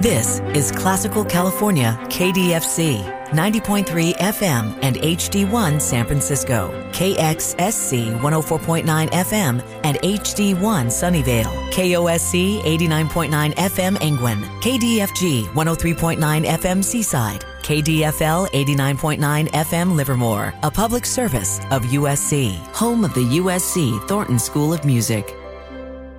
This is Classical California KDFC, 90.3 FM and HD1 San Francisco, KXSC 104.9 FM and HD1 Sunnyvale, KOSC 89.9 FM Angwin, KDFG 103.9 FM Seaside, KDFL 89.9 FM Livermore, a public service of USC, home of the USC Thornton School of Music.